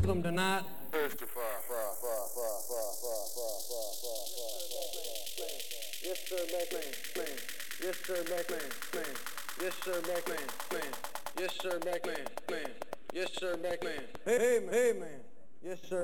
them tonight. Yes, sir, McMahon. Yes, sir, McMahon. Yes, sir, McMahon. Yes, sir, McMahon. Yes, sir, McMahon. Hey, man. Yes, sir.